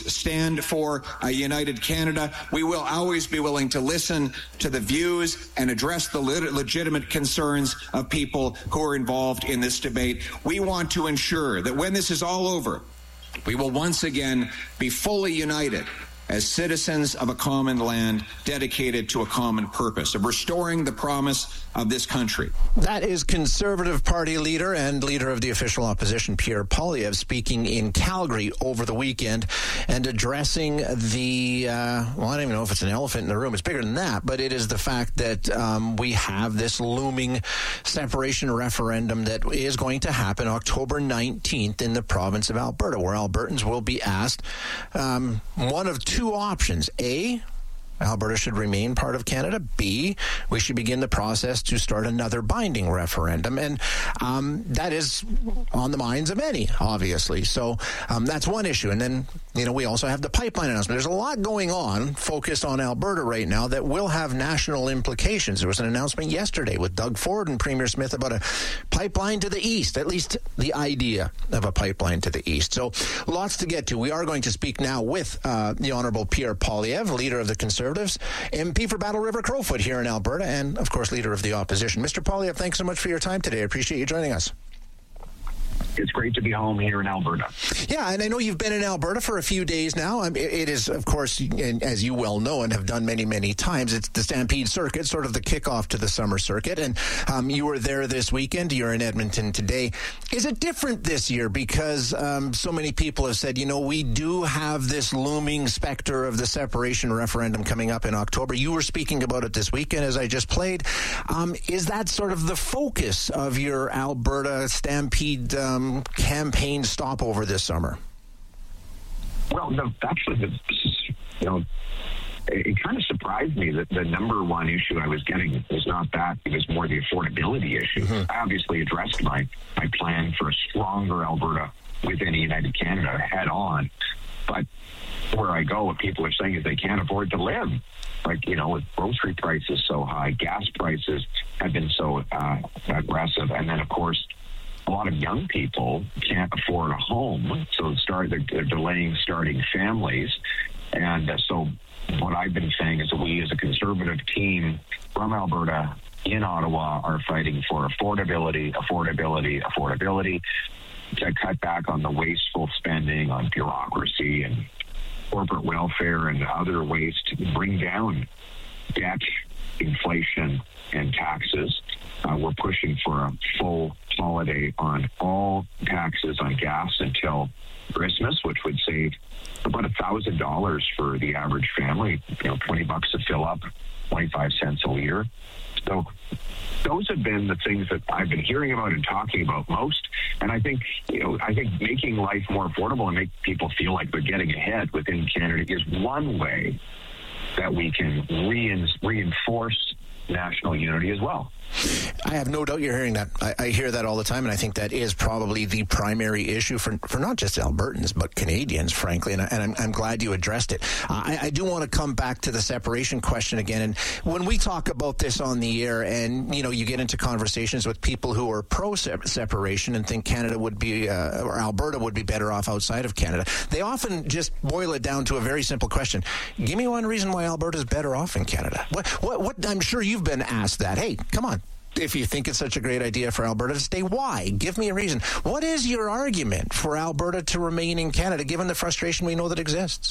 stand for a united Canada. We will always be willing to listen to the views and address the legitimate concerns of people who are involved in this debate. We want to ensure that when this is all over, we will once again be fully united as citizens of a common land dedicated to a common purpose of restoring the promise of this country. That is Conservative Party leader and leader of the official opposition, Pierre Poilievre, speaking in Calgary over the weekend and addressing the, I don't even know if it's an elephant in the room. It's bigger than that, but it is the fact that we have this looming separation referendum that is going to happen October 19th in the province of Alberta, where Albertans will be asked one of two options. A, Alberta should remain part of Canada. B, we should begin the process to start another binding referendum. And that is on the minds of many, obviously. So that's one issue. And then, we also have the pipeline announcement. There's a lot going on focused on Alberta right now that will have national implications. There was an announcement yesterday with Doug Ford and Premier Smith about a pipeline to the east, at least the idea of a pipeline to the east. So lots to get to. We are going to speak now with the Honourable Pierre Poilievre, leader of the Conservatives, MP for Battle River Crowfoot here in Alberta, and, of course, leader of the opposition. Mr. Poilievre, thanks so much for your time today. I appreciate you joining us. It's great to be home here in Alberta. Yeah, and I know you've been in Alberta for a few days now. It is, of course, as you well know and have done many, many times, it's the Stampede Circuit, sort of the kickoff to the summer circuit. And you were there this weekend. You're in Edmonton today. Is it different this year because so many people have said, we do have this looming specter of the separation referendum coming up in October. You were speaking about it this weekend, as I just played. Is that sort of the focus of your Alberta Stampede campaign stopover this summer? Well, it kind of surprised me that the number one issue I was getting was not that. It was more the affordability issue. Mm-hmm. I obviously addressed my plan for a stronger Alberta within a united Canada head on. But where I go, what people are saying is they can't afford to live. With grocery prices so high, gas prices have been so aggressive. And then, of course, a lot of young people can't afford a home, so they're delaying starting families. And so what I've been saying is that we as a Conservative team from Alberta in Ottawa are fighting for affordability, to cut back on the wasteful spending on bureaucracy and corporate welfare and other ways to bring down debt, inflation, and taxes. We're pushing for a full holiday on all taxes on gas until Christmas, which would save about $1,000 for the average family. $20 to fill up, 25 cents a liter. So those have been the things that I've been hearing about and talking about most. And I think making life more affordable and make people feel like they're getting ahead within Canada is one way that we can reinforce national unity as well. I have no doubt you're hearing that. I hear that all the time, and I think that is probably the primary issue for not just Albertans, but Canadians, frankly, and I'm glad you addressed it. I do want to come back to the separation question again, and when we talk about this on the air, and, you get into conversations with people who are pro-separation and think Canada would be, or Alberta would be better off outside of Canada, they often just boil it down to a very simple question. Give me one reason why Alberta is better off in Canada. What I'm sure you've been asked that. Hey, come on. If you think it's such a great idea for Alberta to stay, why? Give me a reason. What is your argument for Alberta to remain in Canada, given the frustration we know that exists?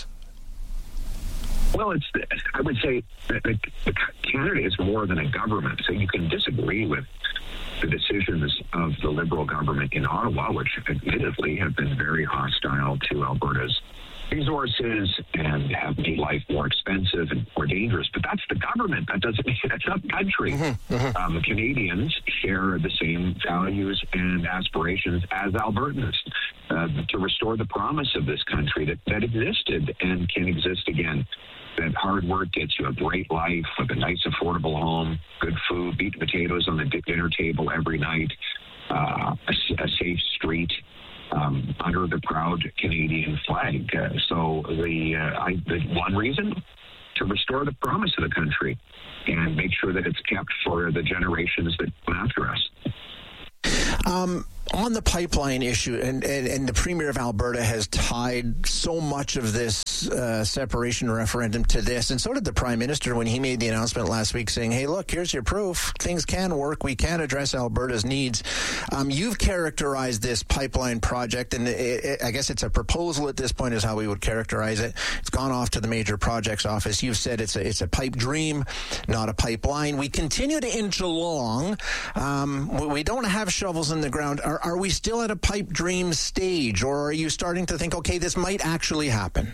Well, I would say that Canada is more than a government, so you can disagree with the decisions of the Liberal government in Ottawa, which admittedly have been very hostile to Alberta's resources and have made life more expensive and more dangerous. But that's the government. That's not the country. Mm-hmm. Canadians share the same values and aspirations as Albertans to restore the promise of this country that existed and can exist again. That hard work gets you a great life with a nice, affordable home, good food, meat and potatoes on the dinner table every night, a safe street, under the proud Canadian flag. So the one reason to restore the promise of the country and make sure that it's kept for the generations that come after us. On the pipeline issue, and the Premier of Alberta has tied so much of this separation referendum to this, and so did the Prime Minister when he made the announcement last week saying, hey, look, here's your proof. Things can work. We can address Alberta's needs. You've characterized this pipeline project, and I guess it's a proposal at this point is how we would characterize it. It's gone off to the Major Projects Office. You've said it's a pipe dream, not a pipeline. We continue to inch along. We don't have shovels in the ground. Are we still at a pipe dream stage, or are you starting to think, okay, this might actually happen?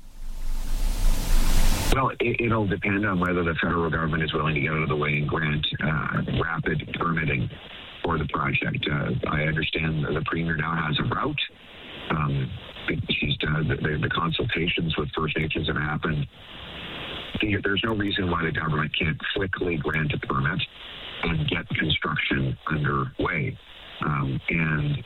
Well, it'll depend on whether the federal government is willing to get out of the way and grant rapid permitting for the project. I understand the Premier now has a route. She's done the consultations with First Nations have happened. There's no reason why the government can't quickly grant a permit and get construction underway. And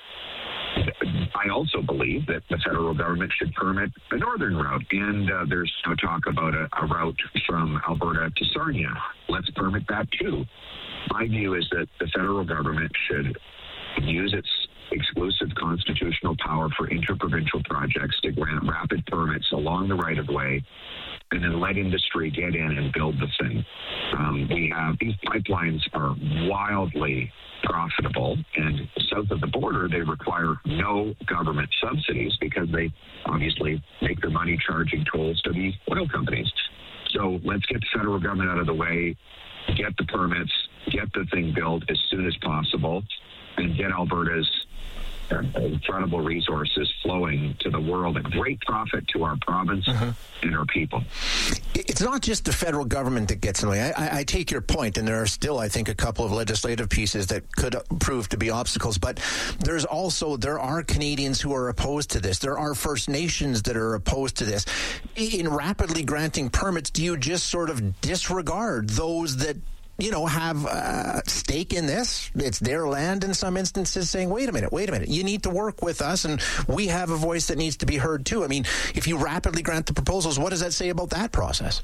I also believe that the federal government should permit the northern route. And there's no talk about a route from Alberta to Sarnia. Let's permit that too. My view is that the federal government should use its exclusive constitutional power for interprovincial projects to grant rapid permits along the right-of-way and then let industry get in and build the thing. These pipelines are wildly profitable, and south of the border, they require no government subsidies because they obviously make their money charging tolls to the oil companies. So let's get the federal government out of the way, get the permits, get the thing built as soon as possible, and get Alberta's incredible resources flowing to the world at great profit to our province and our people. It's not just the federal government that gets in the way. I take your point, and there are still, I think, a couple of legislative pieces that could prove to be obstacles, but there are Canadians who are opposed to this. There are First Nations that are opposed to this. In rapidly granting permits, do you just sort of disregard those that have a stake in this? It's their land in some instances, saying, wait a minute, you need to work with us, and we have a voice that needs to be heard too. I mean, if you rapidly grant the proposals, what does that say about that process?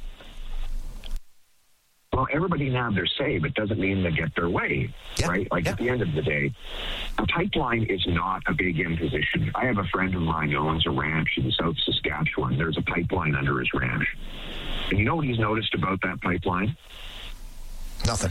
Well, everybody can have their say, but doesn't mean they get their way, right? At the end of the day, a pipeline is not a big imposition. I have a friend of mine who owns a ranch in South Saskatchewan. There's a pipeline under his ranch. And you know what he's noticed about that pipeline? Nothing.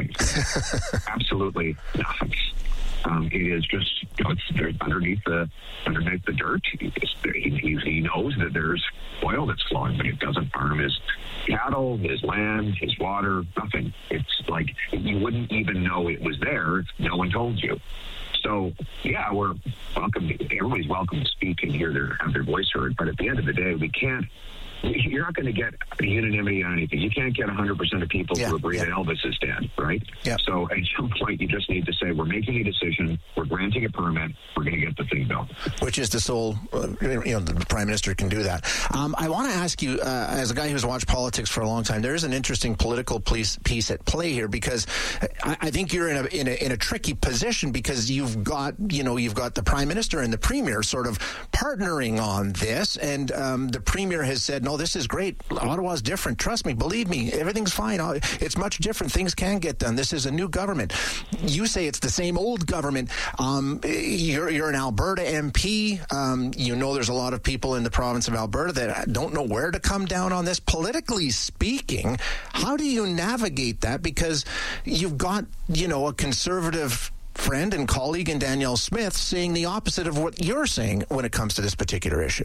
Absolutely nothing. It is just it's underneath the dirt. He knows that there's oil that's flowing, but it doesn't harm his cattle, his land, his water. Nothing. It's like you wouldn't even know it was there if no one told you. So yeah, we're welcome. Everybody's welcome to speak and have their voice heard. But at the end of the day, you're not going to get unanimity on anything. You can't get 100% of people to agree that Elvis is dead, right? Yeah. So at some point, you just need to say, we're making a decision, we're granting a permit, we're going to get the thing built. Which is the sole, the Prime Minister can do that. I want to ask you, as a guy who's watched politics for a long time, there is an interesting political piece at play here, because I think you're in a tricky position, because you've got the Prime Minister and the Premier sort of partnering on this, and the Premier has said, no, this is great. Ottawa's different. Trust me, believe me, everything's fine. It's much different. Things can get done. This is a new government. You say it's the same old government. You're an Alberta MP. There's a lot of people in the province of Alberta that don't know where to come down on this. Politically speaking, how do you navigate that? Because you've got, a conservative friend and colleague in Danielle Smith saying the opposite of what you're saying when it comes to this particular issue.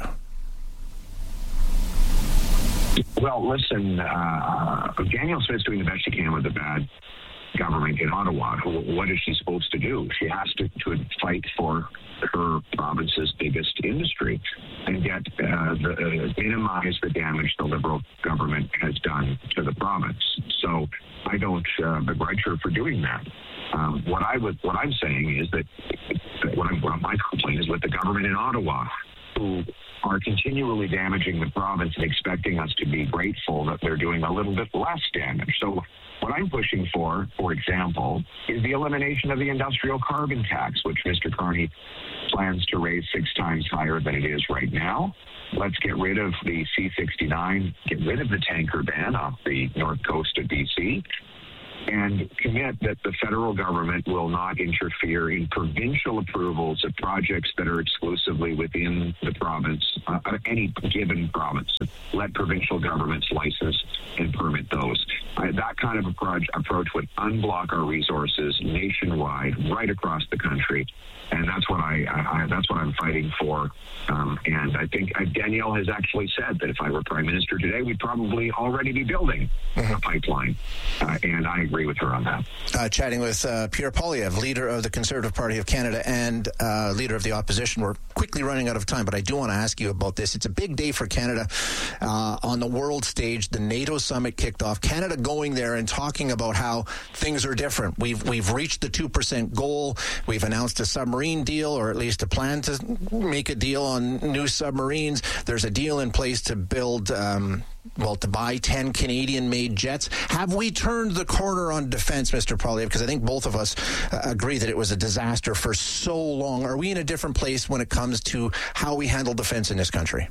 Well, listen, Danielle Smith's doing the best she can with the bad government in Ottawa. What is she supposed to do? She has to fight for her province's biggest industry and minimize the damage the Liberal government has done to the province. So I don't begrudge her for doing that. What I'm saying is that my complaint is with the government in Ottawa, who are continually damaging the province and expecting us to be grateful that they're doing a little bit less damage. So what I'm pushing for example, is the elimination of the industrial carbon tax, which Mr. Carney plans to raise 6 times higher than it is right now. Let's get rid of the C-69, get rid of the tanker ban off the north coast of BC, and commit that the federal government will not interfere in provincial approvals of projects that are exclusively within the province, any given province. Let provincial governments license and permit those. That kind of approach would unblock our resources nationwide, right across the country, and that's what that's what I'm fighting for. And I think Danielle has actually said that if I were Prime Minister today, we'd probably already be building a pipeline, and I agree with her on that. Chatting with Pierre Poilievre, leader of the Conservative Party of Canada and leader of the opposition. We're quickly running out of time, but I do want to ask you about this. It's a big day for Canada on the world stage. The NATO summit kicked off. Canada going there and talking about how things are different. We've reached the 2% goal. We've announced a submarine deal, or at least a plan to make a deal on new submarines. There's a deal in place to build, to buy 10 Canadian-made jets. Have we turned the corner on defense, Mr. Poilievre? Because I think both of us agree that it was a disaster for so long. Are we in a different place when it comes to how we handle defense in this country?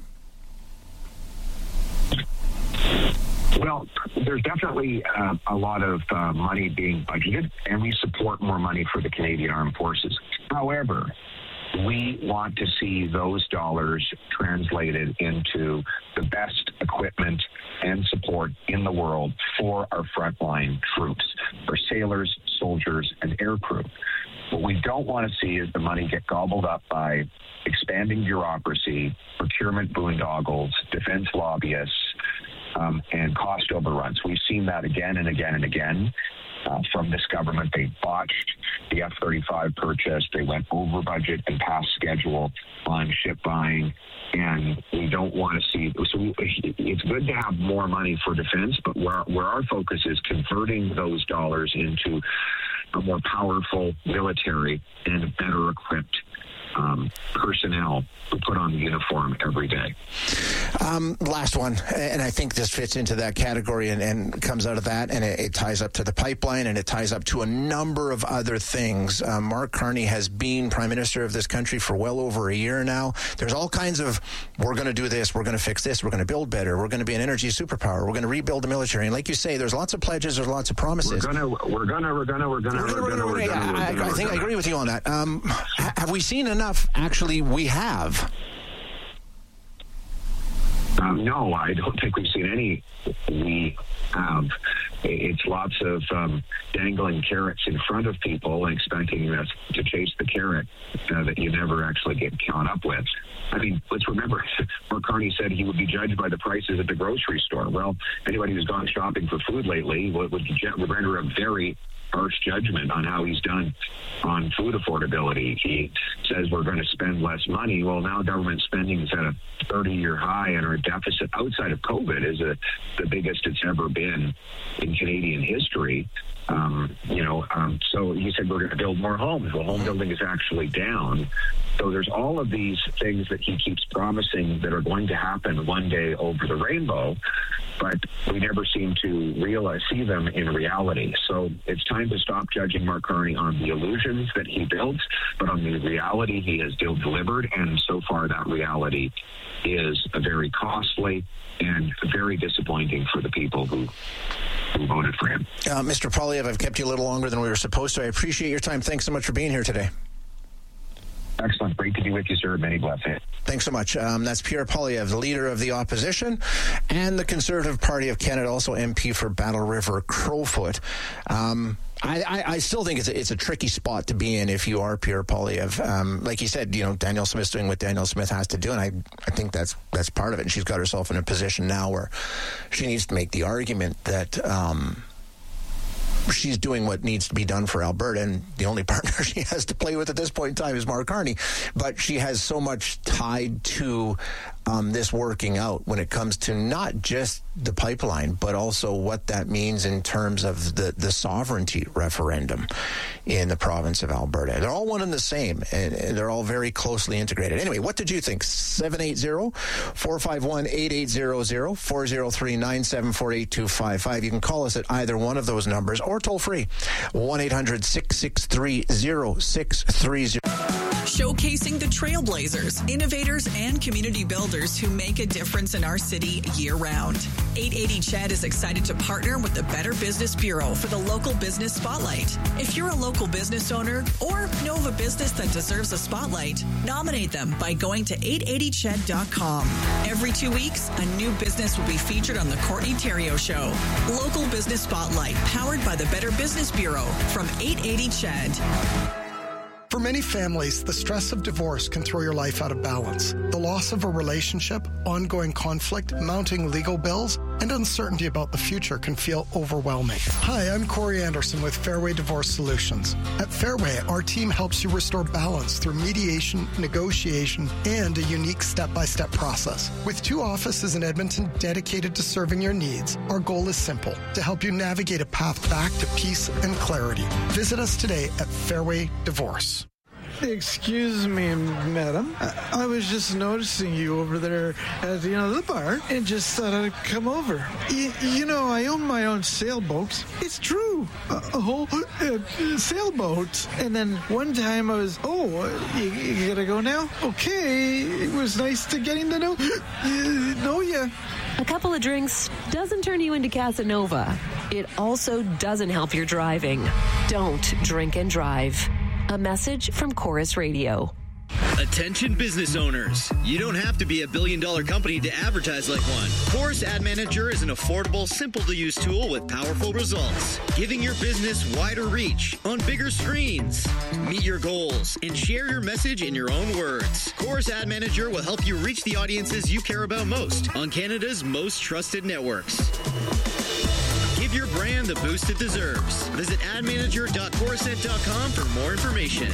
Well, there's definitely a lot of money being budgeted, and we support more money for the Canadian Armed Forces. However, we want to see those dollars translated into the best equipment and support in the world for our frontline troops, for sailors, soldiers, and aircrew. What we don't want to see is the money get gobbled up by expanding bureaucracy, procurement boondoggles, defense lobbyists, and cost overruns. We've seen that again and again and again. From this government. They botched the F-35 purchase. They went over budget and past schedule on ship buying, and we don't want to see. So it's good to have more money for defense, but where our focus is converting those dollars into a more powerful military and better equipped personnel who put on the uniform every day. Last one, and I think this fits into that category and comes out of that, and it ties up to the pipeline, and it ties up to a number of other things. Mark Carney has been Prime Minister of this country for well over a year now. There's all kinds of, we're going to do this, we're going to fix this, we're going to build better, we're going to be an energy superpower, we're going to rebuild the military. And like you say, there's lots of pledges, there's lots of promises. We're gonna. I think I agree with you on that. Have we seen enough? Actually, we have. No, I don't think we've seen any. We have. It's lots of dangling carrots in front of people and expecting us to chase the carrot that you never actually get caught up with. I mean, let's remember, Mark Carney said he would be judged by the prices at the grocery store. Well, anybody who's gone shopping for food lately would render a very harsh judgment on how he's done on food affordability. He says we're going to spend less money. Well, now government spending is at a 30-year high, and our deficit outside of COVID is the biggest it's ever been in Canadian history. So he said we're going to build more homes. Well, home building is actually down. So there's all of these things that he keeps promising that are going to happen one day over the rainbow, but we never seem to see them in reality. So it's time to stop judging Mark Carney on the illusions that he built, but on the reality he has delivered. And so far, that reality is very costly and very disappointing for the people who voted for him. Mr. Poilievre, I've kept you a little longer than we were supposed to. I appreciate your time. Thanks so much for being here today. Excellent. Great to be with you, sir. Many blessings. Thanks so much. That's Pierre Poilievre, the leader of the opposition and the Conservative Party of Canada, also MP for Battle River Crowfoot. I still think it's a tricky spot to be in if you are Pierre Poilievre. Like you said, Danielle Smith's doing what Danielle Smith has to do, and I think that's part of it. And she's got herself in a position now where she needs to make the argument that she's doing what needs to be done for Alberta, and the only partner she has to play with at this point in time is Mark Carney. But she has so much tied to this working out when it comes to not just the pipeline, but also what that means in terms of the sovereignty referendum in the province of Alberta. They're all one and the same, and they're all very closely integrated. Anyway, what did you think? 780-451-8800, 403-974-8255. You can call us at either one of those numbers or toll free, 1-800-663-0630. showcasing the trailblazers, innovators, and community builders who make a difference in our city year-round. 880 CHED is excited to partner with the Better Business Bureau for the Local Business Spotlight. If you're a local business owner or know of a business that deserves a spotlight, nominate them by going to 880ched.com. Every 2 weeks, a new business will be featured on the Courtney Theriault Show. Local Business Spotlight, powered by the Better Business Bureau from 880 CHED. For many families, the stress of divorce can throw your life out of balance. The loss of a relationship, ongoing conflict, mounting legal bills, and uncertainty about the future can feel overwhelming. Hi, I'm Corey Anderson with Fairway Divorce Solutions. At Fairway, our team helps you restore balance through mediation, negotiation, and a unique step-by-step process. With 2 offices in Edmonton dedicated to serving your needs, our goal is simple: to help you navigate a path back to peace and clarity. Visit us today at Fairway Divorce. Excuse me, madam. I was just noticing you over there at the bar and just thought I'd come over. You know, I own my own sailboat. It's true. A whole sailboat. And then one time I was, you gotta go now? Okay. It was nice to getting to know you. A couple of drinks doesn't turn you into Casanova. It also doesn't help your driving. Don't drink and drive. A message from Chorus Radio. Attention business owners. You don't have to be a billion-dollar company to advertise like one. Chorus Ad Manager is an affordable, simple-to-use tool with powerful results, giving your business wider reach on bigger screens. Meet your goals and share your message in your own words. Chorus Ad Manager will help you reach the audiences you care about most on Canada's most trusted networks. Give your brand the boost it deserves. Visit admanager.corusent.com for more information.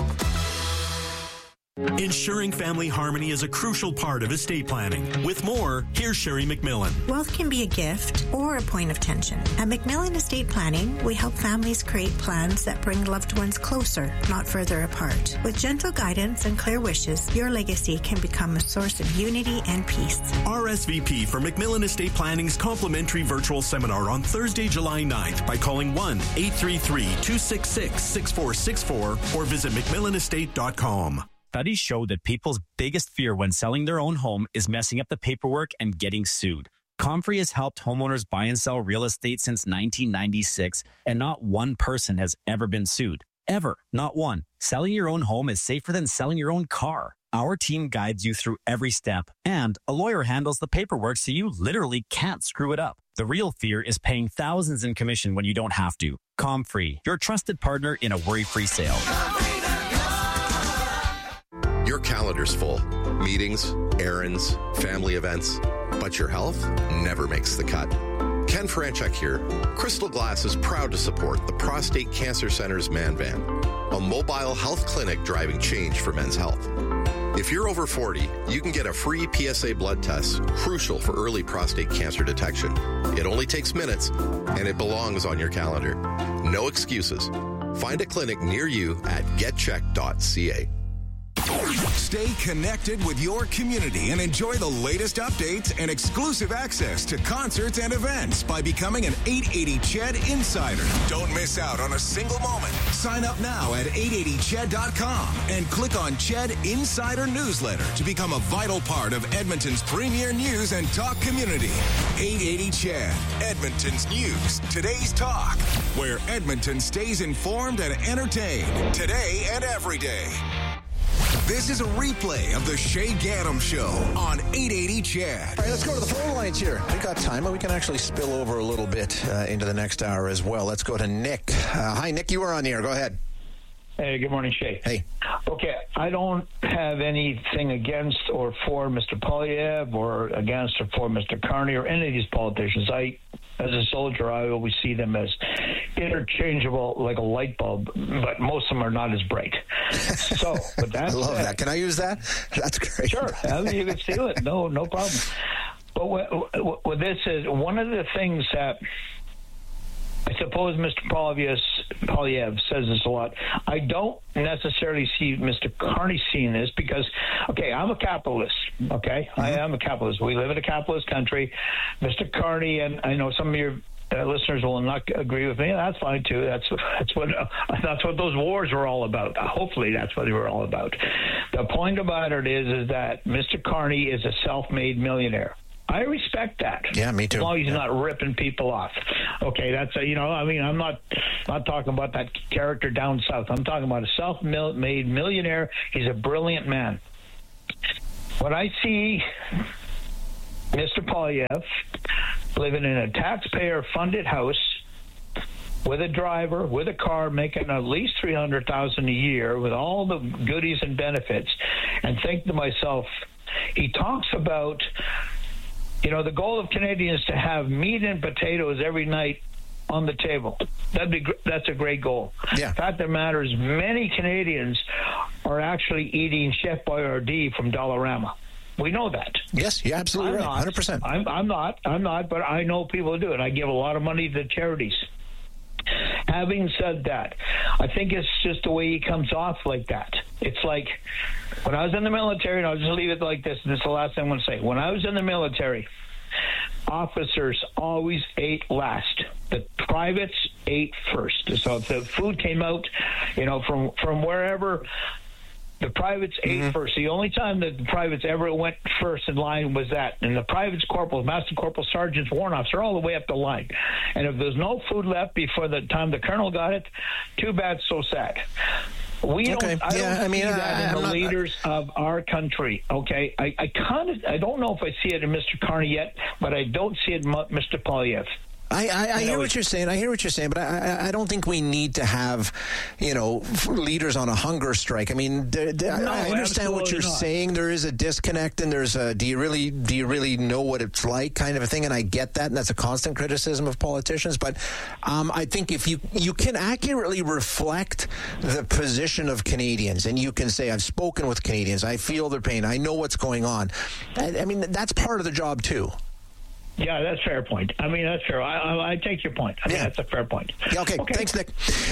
Ensuring family harmony is a crucial part of estate planning. With more, here's Sherry McMillan. Wealth can be a gift or a point of tension. At McMillan Estate Planning, we help families create plans that bring loved ones closer, not further apart. With gentle guidance and clear wishes, your legacy can become a source of unity and peace. RSVP for McMillan Estate Planning's complimentary virtual seminar on Thursday, July 9th by calling 1-833-266-6464 or visit McMillanestate.com. Studies show that people's biggest fear when selling their own home is messing up the paperwork and getting sued. Comfrey has helped homeowners buy and sell real estate since 1996, and not one person has ever been sued. Ever. Not one. Selling your own home is safer than selling your own car. Our team guides you through every step, and a lawyer handles the paperwork so you literally can't screw it up. The real fear is paying thousands in commission when you don't have to. Comfrey, your trusted partner in a worry-free sale. Your calendar's full. Meetings, errands, family events. But your health never makes the cut. Ken Franchuk here. Crystal Glass is proud to support the Prostate Cancer Center's Man Van, a mobile health clinic driving change for men's health. If you're over 40, you can get a free PSA blood test, crucial for early prostate cancer detection. It only takes minutes, and it belongs on your calendar. No excuses. Find a clinic near you at getcheck.ca. Stay connected with your community and enjoy the latest updates and exclusive access to concerts and events by becoming an 880 CHED Insider. Don't miss out on a single moment. Sign up now at 880ched.com and click on CHED Insider Newsletter to become a vital part of Edmonton's premier news and talk community. 880 CHED, Edmonton's news, today's talk, where Edmonton stays informed and entertained today and every day. This is a replay of the Shay Gaddam Show on 880 CHED. All right, let's go to the phone lines here. We got time, but we can actually spill over a little bit into the next hour as well. Let's go to Nick. Hi, Nick. You are on the air. Go ahead. Hey, good morning, Shay. Hey. Okay, I don't have anything against or for Mr. Poilievre or against or for Mr. Carney or any of these politicians. As a soldier, I always see them as interchangeable like a light bulb, but most of them are not as bright. So, but that's I love that. Can I use that? That's great. Sure. You can steal it. No problem. But what this is, one of the things that I suppose Mr. Poilievre says this a lot. I don't necessarily see Mr. Carney seeing this because, okay, I'm a capitalist, okay? Mm-hmm. I am a capitalist. We live in a capitalist country. Mr. Carney, and I know some of your listeners will not agree with me. That's fine too. That's what those wars were all about. Hopefully, that's what they were all about. The point about it is that Mr. Carney is a self-made millionaire. I respect that. Yeah, me too. As long as he's not ripping people off. Okay, that's I'm not talking about that character down south. I'm talking about a self-made millionaire. He's a brilliant man. When I see Mr. Poilievre living in a taxpayer-funded house with a driver, with a car, making at least $300,000 a year, with all the goodies and benefits, and think to myself, he talks about, the goal of Canadians to have meat and potatoes every night on the table. That's a great goal. Yeah. The fact of the matter is, many Canadians are actually eating Chef Boyardee from Dollarama. We know that. Yes, you're absolutely right. 100%. I'm not, but I know people who do it. I give a lot of money to charities. Having said that, I think it's just the way he comes off like that. It's like when I was in the military, and I'll just leave it like this, and this is the last thing I'm going to say. When I was in the military, officers always ate last. The privates ate first. So if the food came out, from wherever, the privates ate first. The only time that the privates ever went first in line was that. And the privates, corporals, master corporals, sergeants, warrant officers, all the way up the line. And if there's no food left before the time the colonel got it, too bad, so sad. I don't see that in the leaders of our country. Okay, I don't know if I see it in Mr. Carney yet, but I don't see it in Mr. Poilievre. I hear what you're saying. But I don't think we need to have, leaders on a hunger strike. I mean, I understand what you're saying. There is a disconnect, and there's a do you really know what it's like kind of a thing, and I get that, and that's a constant criticism of politicians. But I think if you can accurately reflect the position of Canadians, and you can say, I've spoken with Canadians, I feel their pain, I know what's going on. I mean, that's part of the job too. Yeah, that's a fair point. I mean, that's fair. I take your point. That's a fair point. Yeah, okay. Thanks, Nick.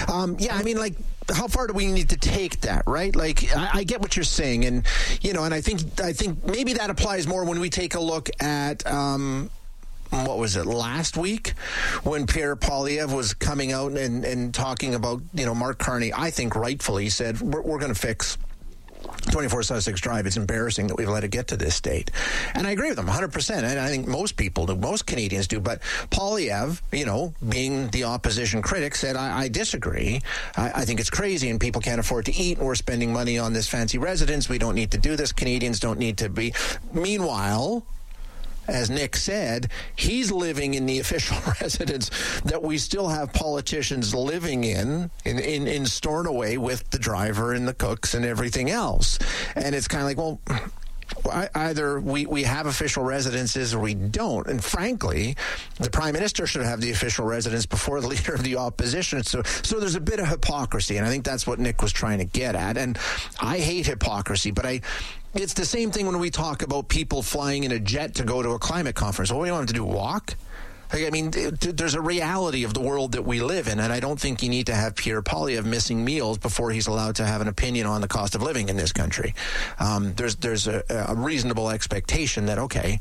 How far do we need to take that, right? Like, I get what you're saying, and and I think maybe that applies more when we take a look at what was it, last week, when Pierre Poilievre was coming out and talking about Mark Carney. I think rightfully said we're going to fix 24 Sussex Drive. It's embarrassing that we've let it get to this state. And I agree with them 100%. And I think most people do, most Canadians do. But Poilievre, being the opposition critic, said, I disagree. I think it's crazy and people can't afford to eat and we're spending money on this fancy residence. We don't need to do this. Canadians don't need to be. Meanwhile, as Nick said, he's living in the official residence that we still have politicians living in Stornoway with the driver and the cooks and everything else. And it's kind of like, well, either we have official residences or we don't. And frankly, the Prime Minister should have the official residence before the Leader of the Opposition. So there's a bit of hypocrisy, and I think that's what Nick was trying to get at. And I hate hypocrisy, but it's the same thing when we talk about people flying in a jet to go to a climate conference. Well, what do you want them to do, walk? I mean, there's a reality of the world that we live in, and I don't think you need to have Pierre Poilievre missing meals before he's allowed to have an opinion on the cost of living in this country. There's a reasonable expectation that, okay,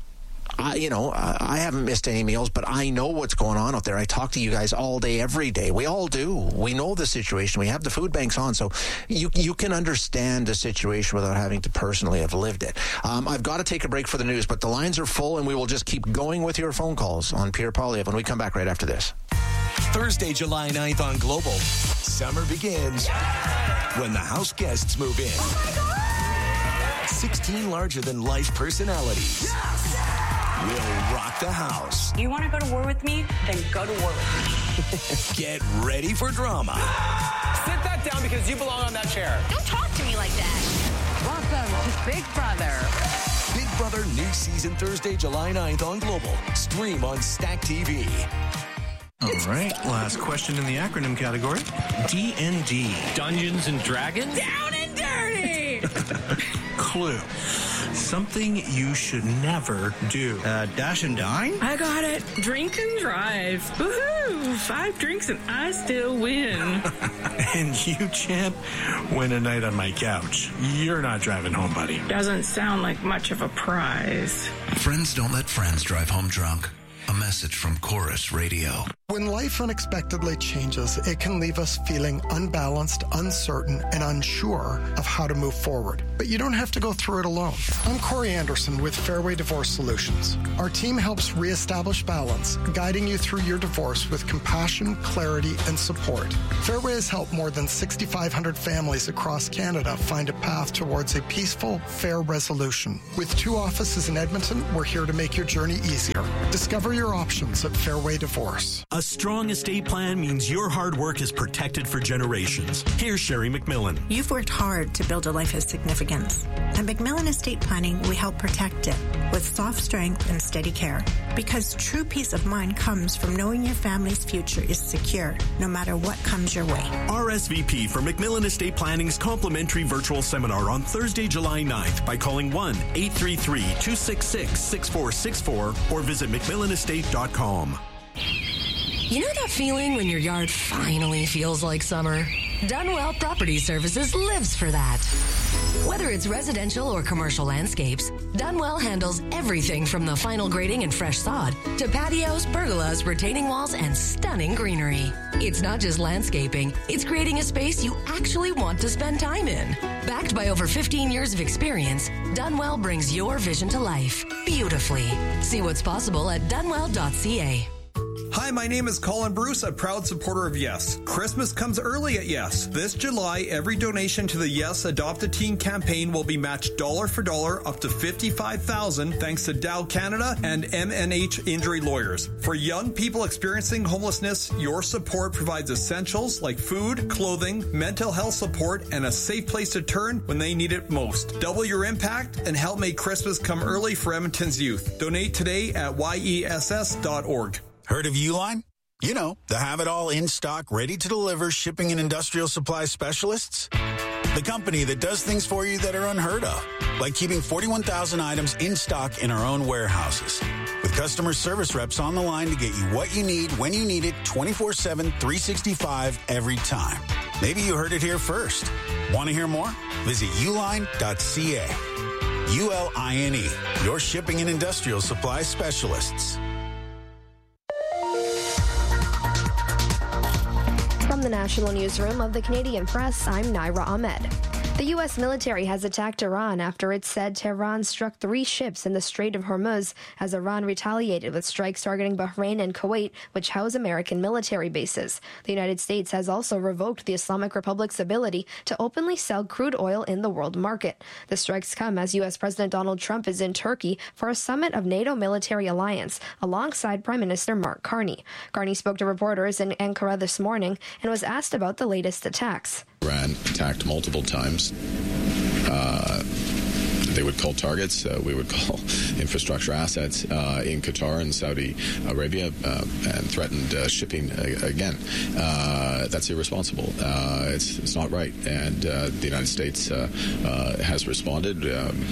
I haven't missed any meals, but I know what's going on out there. I talk to you guys all day, every day. We all do. We know the situation. We have the food banks on, so you can understand the situation without having to personally have lived it. I've got to take a break for the news, but the lines are full, and we will just keep going with your phone calls on Pierre Poilievre when we come back right after this. Thursday, July 9th on Global. Summer begins when the house guests move in. Oh my God! 16 larger-than-life personalities. Will rock the house. You want to go to war with me? Then go to war with me. Get ready for drama. Sit that down because you belong on that chair. Don't talk to me like that. Welcome to Big Brother. Big Brother new season Thursday, July 9th on Global. Stream on Stack TV. All right, last question in the acronym category. D&D. Dungeons and Dragons? Down and dirty! Clue. Something you should never do. Dash and dine? I got it. Drink and drive. Woohoo! 5 drinks and I still win. And you, champ, win a night on my couch. You're not driving home, buddy. Doesn't sound like much of a prize. Friends don't let friends drive home drunk. A message from Chorus Radio. When life unexpectedly changes, it can leave us feeling unbalanced, uncertain, and unsure of how to move forward. But you don't have to go through it alone. I'm Corey Anderson with Fairway Divorce Solutions. Our team helps reestablish balance, guiding you through your divorce with compassion, clarity, and support. Fairway has helped more than 6,500 families across Canada find a path towards a peaceful, fair resolution. With 2 offices in Edmonton, we're here to make your journey easier. Discover your options at Fairway Divorce. A strong estate plan means your hard work is protected for generations. Here's Sherry McMillan. You've worked hard to build a life of significance. At McMillan Estate Planning, we help protect it with soft strength and steady care. Because true peace of mind comes from knowing your family's future is secure, no matter what comes your way. RSVP for McMillan Estate Planning's complimentary virtual seminar on Thursday, July 9th by calling 1-833-266-6464 or visit McMillanestate.com. You know that feeling when your yard finally feels like summer? Dunwell Property Services lives for that. Whether it's residential or commercial landscapes, Dunwell handles everything from the final grading and fresh sod to patios, pergolas, retaining walls, and stunning greenery. It's not just landscaping, it's creating a space you actually want to spend time in. Backed by over 15 years of experience, Dunwell brings your vision to life beautifully. See what's possible at dunwell.ca. Hi, my name is Colin Bruce, a proud supporter of Yes. Christmas comes early at Yes. This July, every donation to the Yes Adopt a Teen campaign will be matched dollar for dollar up to $55,000 thanks to Dow Canada and MNH Injury Lawyers. For young people experiencing homelessness, your support provides essentials like food, clothing, mental health support, and a safe place to turn when they need it most. Double your impact and help make Christmas come early for Edmonton's youth. Donate today at yess.org. Heard of Uline? You know, the have-it-all in-stock, ready-to-deliver shipping and industrial supply specialists. The company that does things for you that are unheard of, like keeping 41,000 items in stock in our own warehouses. With customer service reps on the line to get you what you need, when you need it, 24/7, 365, every time. Maybe you heard it here first. Want to hear more? Visit uline.ca. ULINE, your shipping and industrial supply specialists. From the National Newsroom of the Canadian Press, I'm Naira Ahmed. The U.S. military has attacked Iran after it said Tehran struck 3 ships in the Strait of Hormuz as Iran retaliated with strikes targeting Bahrain and Kuwait, which house American military bases. The United States has also revoked the Islamic Republic's ability to openly sell crude oil in the world market. The strikes come as U.S. President Donald Trump is in Turkey for a summit of NATO military alliance alongside Prime Minister Mark Carney. Carney spoke to reporters in Ankara this morning and was asked about the latest attacks. Iran attacked multiple times. They would call targets. We would call infrastructure assets in Qatar and Saudi Arabia and threatened shipping again. That's irresponsible. It's not right. And the United States has responded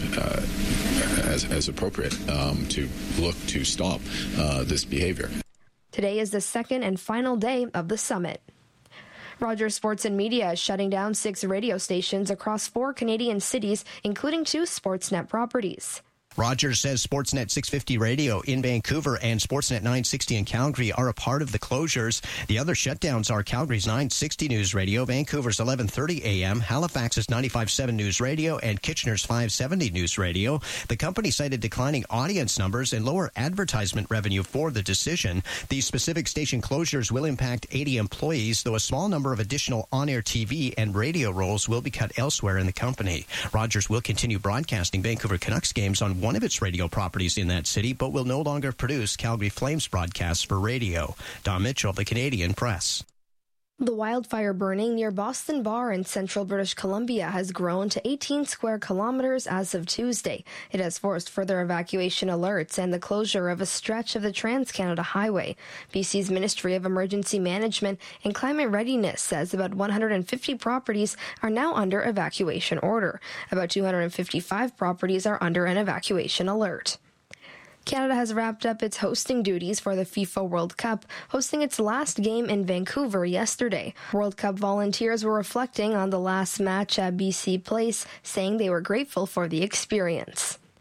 as appropriate to look to stop this behavior. Today is the second and final day of the summit. Rogers Sports and Media is shutting down 6 radio stations across 4 Canadian cities, including 2 Sportsnet properties. Rogers says Sportsnet 650 Radio in Vancouver and Sportsnet 960 in Calgary are a part of the closures. The other shutdowns are Calgary's 960 News Radio, Vancouver's 1130 AM, Halifax's 95.7 News Radio, and Kitchener's 570 News Radio. The company cited declining audience numbers and lower advertisement revenue for the decision. These specific station closures will impact 80 employees, though a small number of additional on-air TV and radio roles will be cut elsewhere in the company. Rogers will continue broadcasting Vancouver Canucks games on one of its radio properties in that city, but will no longer produce Calgary Flames broadcasts for radio. Don Mitchell, the Canadian Press. The wildfire burning near Boston Bar in central British Columbia has grown to 18 square kilometers as of Tuesday. It has forced further evacuation alerts and the closure of a stretch of the Trans-Canada Highway. BC's Ministry of Emergency Management and Climate Readiness says about 150 properties are now under evacuation order. About 255 properties are under an evacuation alert. Canada has wrapped up its hosting duties for the FIFA World Cup, hosting its last game in Vancouver yesterday. World Cup volunteers were reflecting on the last match at BC Place, saying they were grateful for the experience.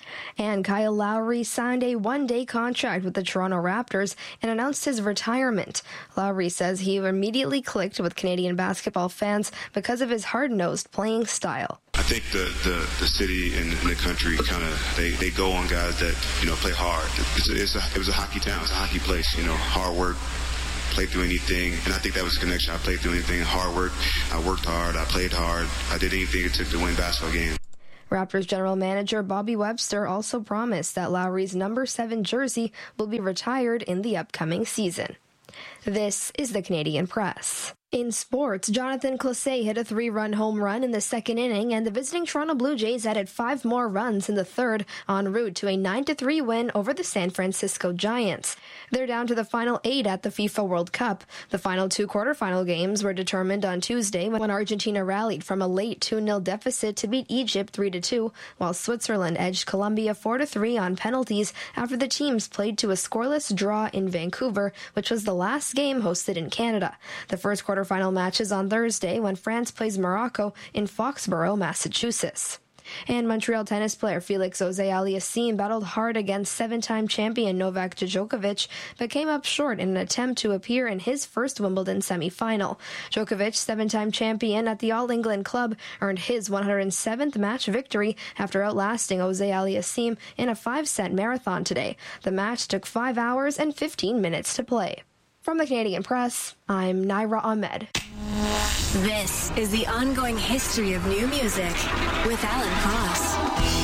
And Kyle Lowry signed a one-day contract with the Toronto Raptors and announced his retirement. Lowry says he immediately clicked with Canadian basketball fans because of his hard-nosed playing style. I think the city and the country kind of, they go on guys that, play hard. It was a hockey town. It's a hockey place, hard work, play through anything. And I think that was a connection. I played through anything, hard work. I worked hard. I played hard. I did anything it took to win basketball games. Raptors general manager Bobby Webster also promised that Lowry's number 7 jersey will be retired in the upcoming season. This is the Canadian Press. In sports, Jonathan Closet hit a 3-run home run in the second inning, and the visiting Toronto Blue Jays added 5 more runs in the third, en route to a 9-3 win over the San Francisco Giants. They're down to the final 8 at the FIFA World Cup. The final 2 quarterfinal games were determined on Tuesday when Argentina rallied from a late 2-0 deficit to beat Egypt 3-2, while Switzerland edged Colombia 4-3 on penalties after the teams played to a scoreless draw in Vancouver, which was the last game hosted in Canada. The first quarterfinal match is on Thursday when France plays Morocco in Foxborough, Massachusetts. And Montreal tennis player Felix Auger-Aliassime battled hard against 7-time champion Novak Djokovic, but came up short in an attempt to appear in his first Wimbledon semifinal. Djokovic, 7-time champion at the All England Club, earned his 107th match victory after outlasting Auger-Aliassime in a 5-set marathon today. The match took 5 hours and 15 minutes to play. From the Canadian Press, I'm Naira Ahmed. This is the ongoing history of new music with Alan Cross.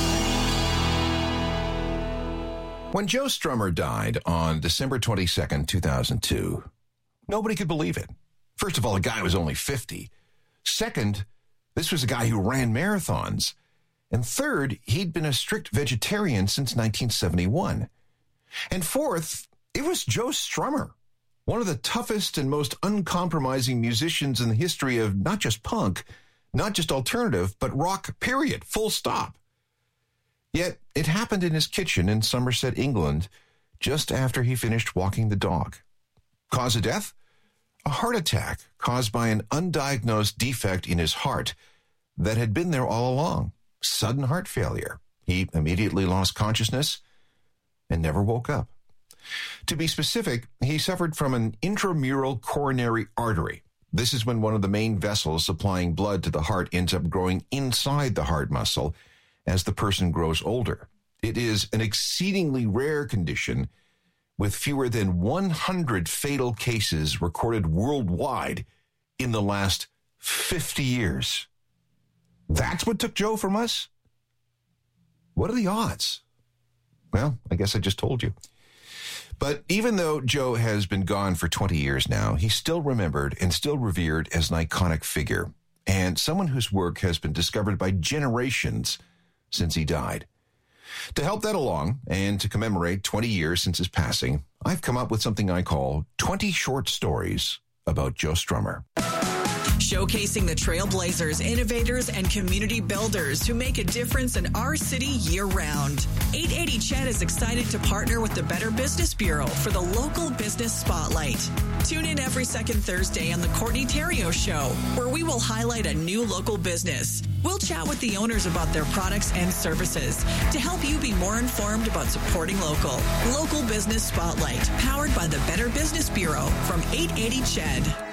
When Joe Strummer died on December 22nd, 2002, nobody could believe it. First of all, the guy was only 50. Second, this was a guy who ran marathons. And third, he'd been a strict vegetarian since 1971. And fourth, it was Joe Strummer, one of the toughest and most uncompromising musicians in the history of not just punk, not just alternative, but rock, period, full stop. Yet it happened in his kitchen in Somerset, England, just after he finished walking the dog. Cause of death? A heart attack caused by an undiagnosed defect in his heart that had been there all along. Sudden heart failure. He immediately lost consciousness and never woke up. To be specific, he suffered from an intramural coronary artery. This is when one of the main vessels supplying blood to the heart ends up growing inside the heart muscle as the person grows older. It is an exceedingly rare condition with fewer than 100 fatal cases recorded worldwide in the last 50 years. That's what took Joe from us? What are the odds? Well, I guess I just told you. But even though Joe has been gone for 20 years now, he's still remembered and still revered as an iconic figure and someone whose work has been discovered by generations since he died. To help that along and to commemorate 20 years since his passing, I've come up with something I call 20 short stories about Joe Strummer. Showcasing the trailblazers, innovators, and community builders who make a difference in our city year-round. 880 CHED is excited to partner with the Better Business Bureau for the Local Business Spotlight. Tune in every second Thursday on the Courtney Theriault Show, where we will highlight a new local business. We'll chat with the owners about their products and services to help you be more informed about supporting local. Local Business Spotlight, powered by the Better Business Bureau from 880 CHED.